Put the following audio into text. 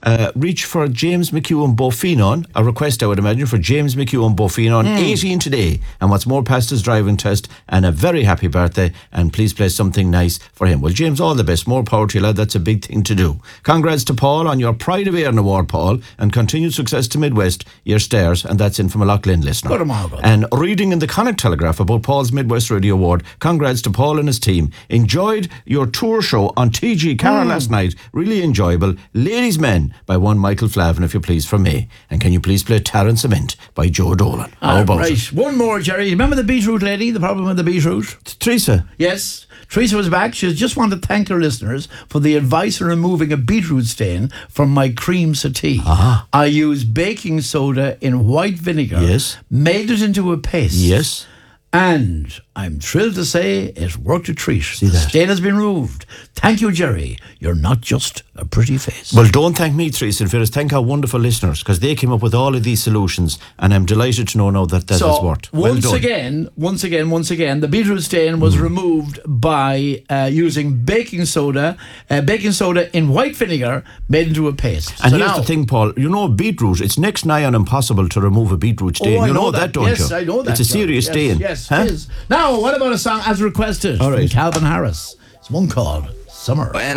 reach for James McHugh and Bofinon, a request I would imagine for James McHugh and Bofinon, 18 today, and what's more, passed his driving test, and a very happy birthday, and please play something nice for him. Well, James, all the best, more power to you, lad, that's a big thing to do. Congrats to Paul on your Pride of Éireann Award, Paul, and continued success to Midwest, your stairs, and that's in from a Loughlin listener. Good morning, brother. And reading in the Connacht Telegraph about Paul's Midwest Radio Award, congrats to Paul and his team. Enjoyed your tour show on TG Cara last night, really enjoyable. Ladies Men by one Michael Flavin, if you please, from me. And can you please play Tarrant Cement by Joe Dolan? How about it? One more, Jerry. Remember the beetroot lady, the problem with the beetroot? Teresa. Yes. Teresa was back. She just wanted to thank her listeners for the advice on removing a beetroot stain from my cream settee. I used baking soda in white vinegar. Yes. Made it into a paste. Yes. And I'm thrilled to say it worked a treat. See the that? stain has been removed. Thank you, Jerry. You're not just a pretty face. Well, don't thank me, Teresa and Phyllis. Thank our wonderful listeners, because they came up with all of these solutions, and I'm delighted to know now that has worked. Well done. Once again, the beetroot stain was removed by using baking soda in white vinegar made into a paste. And so here's the thing, Paul. You know, beetroot, it's next nigh on impossible to remove a beetroot stain. I you know that, don't you? Yes, I know that. It's a serious stain. Yes, it is. Now, what about a song as requested All right. from Calvin Harris? It's one called Summer.